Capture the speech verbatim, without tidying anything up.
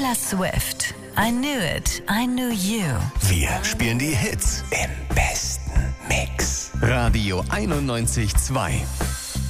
Taylor Swift. I knew it, I knew you. Wir spielen die Hits im besten Mix. Radio einundneunzig Komma zwei.